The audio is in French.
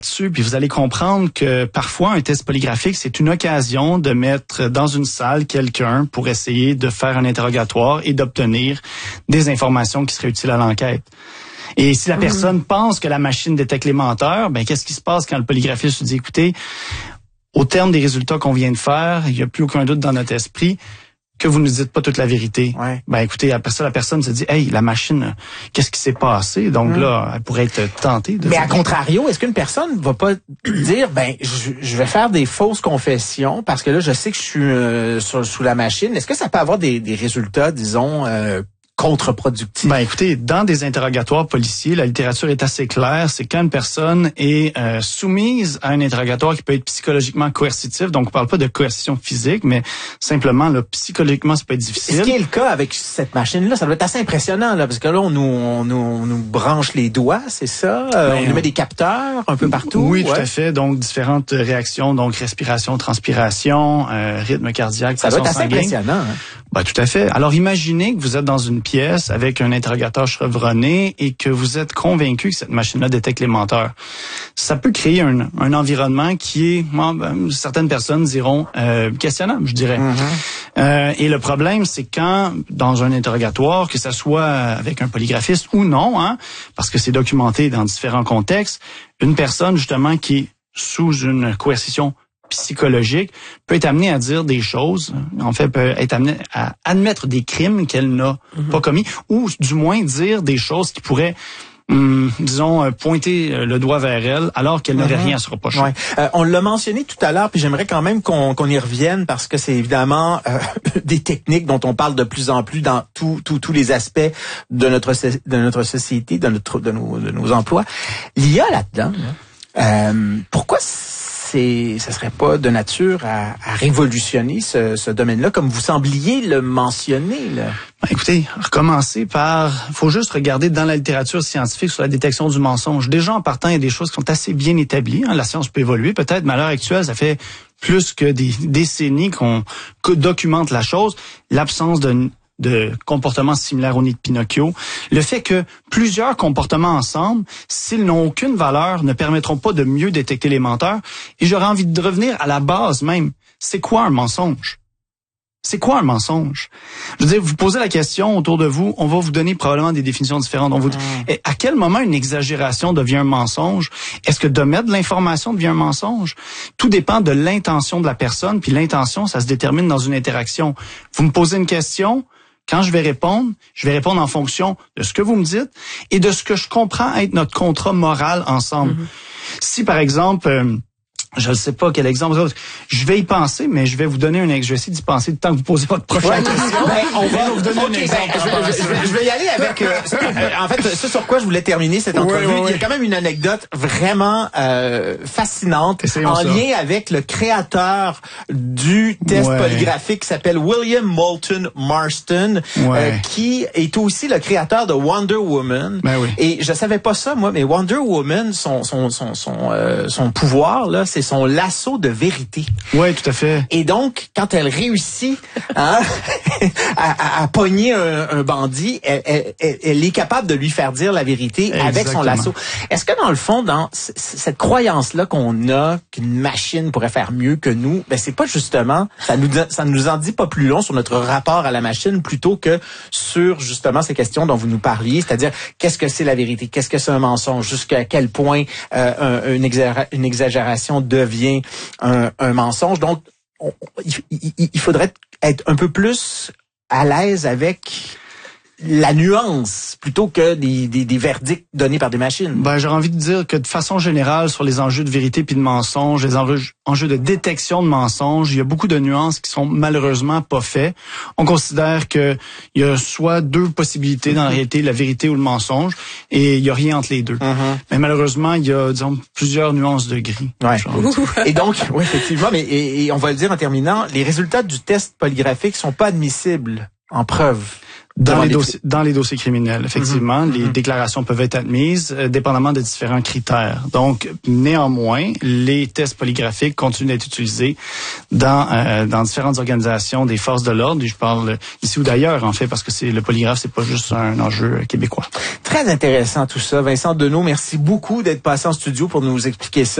dessus, puis vous allez comprendre que parfois un test polygraphique, c'est une occasion de mettre dans une salle quelqu'un pour essayer de faire un interrogatoire et d'obtenir des informations qui seraient utiles à l'enquête. Et si la personne pense que la machine détecte les menteurs, ben qu'est-ce qui se passe quand le polygraphiste se dit, écoutez, au terme des résultats qu'on vient de faire, il n'y a plus aucun doute dans notre esprit que vous ne nous dites pas toute la vérité. Ouais. Ben écoutez, après ça, la personne se dit, hey, la machine, qu'est-ce qui s'est passé? Donc là, elle pourrait être tentée de... Mais à contrario, est-ce qu'une personne va pas dire, ben, je vais faire des fausses confessions parce que là, je sais que je suis sous la machine. Est-ce que ça peut avoir des résultats, disons, contre-productif? Ben écoutez, dans des interrogatoires policiers, la littérature est assez claire. C'est quand une personne est soumise à un interrogatoire qui peut être psychologiquement coercitif. Donc, on parle pas de coercition physique, mais simplement, là, psychologiquement, ça peut être difficile. Ce qui est le cas avec cette machine-là, ça doit être assez impressionnant, là, parce que là, on nous branche les doigts, c'est ça? On nous met des capteurs un peu partout. Oui, tout à fait. Donc, différentes réactions, donc respiration, transpiration, rythme cardiaque, ça doit être assez impressionnant. Hein? Ben, tout à fait. Alors, imaginez que vous êtes dans une pièce avec un interrogateur chevronné et que vous êtes convaincu que cette machine-là détecte les menteurs. Ça peut créer un environnement qui est, certaines personnes diront, questionnable, je dirais. Et le problème, c'est quand, dans un interrogatoire, que ça soit avec un polygraphiste ou non, hein, parce que c'est documenté dans différents contextes, une personne, justement, qui est sous une coercition psychologique peut être amenée à dire des choses, en fait peut être amenée à admettre des crimes qu'elle n'a pas commis, ou du moins dire des choses qui pourraient disons, pointer le doigt vers elle alors qu'elle n'aurait rien à se reprocher. Ouais. On l'a mentionné tout à l'heure, puis j'aimerais quand même qu'on y revienne parce que c'est évidemment des techniques dont on parle de plus en plus dans tous les aspects de notre société, de nos emplois. L'IA là-dedans, pourquoi ça serait pas de nature à révolutionner ce domaine-là, comme vous sembliez le mentionner, là? Ben, écoutez, recommencer faut juste regarder dans la littérature scientifique sur la détection du mensonge. Déjà, en partant, il y a des choses qui sont assez bien établies. Hein. La science peut évoluer, peut-être, mais à l'heure actuelle, ça fait plus que des décennies qu'on documente la chose. L'absence de comportements similaires au nid de Pinocchio. Le fait que plusieurs comportements ensemble, s'ils n'ont aucune valeur, ne permettront pas de mieux détecter les menteurs. Et j'aurais envie de revenir à la base même. C'est quoi un mensonge? C'est quoi un mensonge? Je veux dire, vous posez la question autour de vous, on va vous donner probablement des définitions différentes. Et à quel moment une exagération devient un mensonge? Est-ce que d'omettre de l'information devient un mensonge? Tout dépend de l'intention de la personne, puis l'intention, ça se détermine dans une interaction. Vous me posez une question, quand je vais répondre en fonction de ce que vous me dites et de ce que je comprends être notre contrat moral ensemble. Si, par exemple, je ne sais pas quel exemple, je vais y penser, mais je vais vous donner je vais essayer d'y penser le temps que vous posez votre prochaine question. On va vous donner un exemple. Je vais y aller avec, en fait, ce sur quoi je voulais terminer cette entrevue. Il y a quand même une anecdote vraiment fascinante en lien avec le créateur du test polygraphique qui s'appelle William Moulton Marston, qui est aussi le créateur de Wonder Woman. Et je savais pas ça, moi, mais Wonder Woman, son pouvoir, là, c'est son lasso de vérité. Oui, tout à fait. Et donc, quand elle réussit à pogner un bandit, elle est capable de lui faire dire la vérité avec son lasso. Est-ce que dans le fond, dans cette croyance-là qu'on a qu'une machine pourrait faire mieux que nous, ben c'est pas justement, ça nous en dit pas plus long sur notre rapport à la machine plutôt que sur justement ces questions dont vous nous parliez, c'est-à-dire qu'est-ce que c'est la vérité, qu'est-ce que c'est un mensonge, jusqu'à quel point une exagération devient un mensonge. Donc, il faudrait être un peu plus à l'aise avec la nuance plutôt que des verdicts donnés par des machines. Ben, j'aurais envie de dire que de façon générale, sur les enjeux de vérité puis de mensonge, les enjeux de détection de mensonges, il y a beaucoup de nuances qui sont malheureusement pas faits. On considère que il y a soit deux possibilités dans la réalité, la vérité ou le mensonge, et il y a rien entre les deux. Mais malheureusement, il y a, disons, plusieurs nuances de gris. Et donc, oui, effectivement, mais et on va le dire en terminant, les résultats du test polygraphique sont pas admissibles en preuve. Dans les dossiers criminels, effectivement, les déclarations peuvent être admises, dépendamment de différents critères. Donc, néanmoins, les tests polygraphiques continuent d'être utilisés dans différentes organisations des forces de l'ordre. Et je parle ici ou d'ailleurs, en fait, parce que le polygraphe, c'est pas juste un enjeu québécois. Très intéressant tout ça. Vincent Deneau, merci beaucoup d'être passé en studio pour nous expliquer ça.